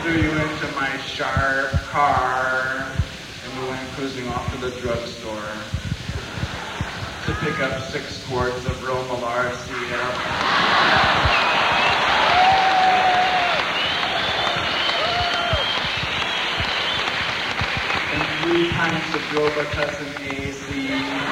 threw you into my sharp car, and we went cruising off to the drugstore to pick up 6 quarts of Romal RCF. And 3 pints of Robitussin AC.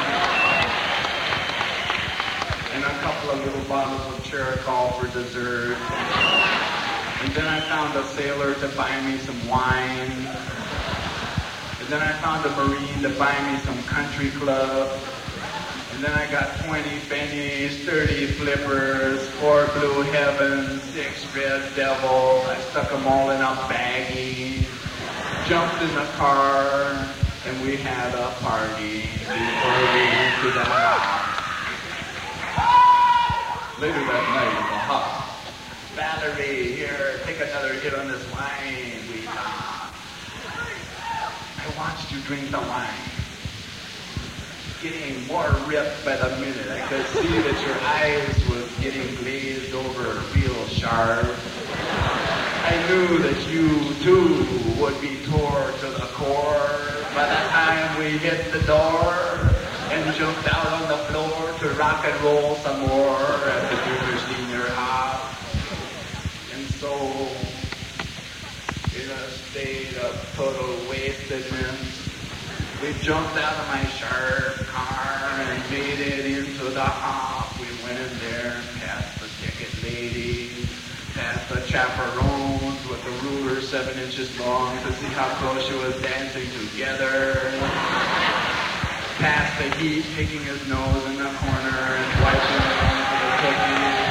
And a couple of little bottles of Cheracol for dessert. And then I found a sailor to buy me some wine. And then I found a Marine to buy me some country club. And then I got 20 pennies, 30 flippers, 4 blue heavens, 6 red devils. I stuck them all in a baggie, jumped in the car, and we had a party before we went to the house. Later that night in the house, Valerie, here, take another hit on this wine. We talked. I watched you drink the wine. Getting more ripped by the minute. I could see that your eyes was getting glazed over real sharp. I knew that you, too, would be tore to the core by the time we hit the door and jumped out on the floor to rock and roll some more at the junior senior hop. And so, in a state of total wastedness, we jumped out of my sharp car and made it into the hop. We went in there, past the ticket lady, past the chaperones with the ruler 7 inches long to see how close she was dancing together. Past the heat, picking his nose in the corner and wiping it onto the cookies.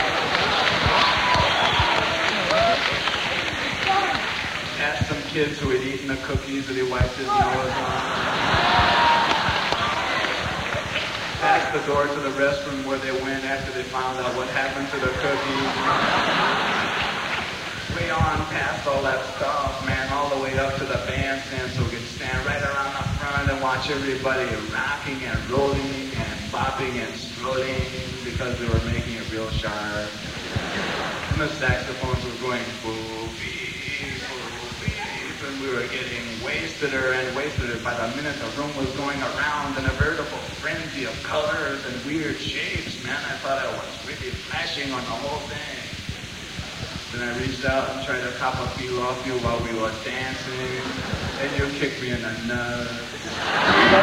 Past some kids who had eaten the cookies that he wiped his nose on. Past the door to the restroom where they went after they found out what happened to the cookies. Way on past all that stuff, man, all the way up to the bandstand so we could stand right around the front and watch everybody rocking and rolling and bopping and strolling because they were making it real sharp. And the saxophones were going boo beep, and we were getting wasteder and wasteder. By the minute the room was going around in a veritable frenzy of colors and weird shapes, man. I thought I was really flashing on the whole thing. Then I reached out and tried to cop a feel off you while we were dancing, and you kicked me in the nuts.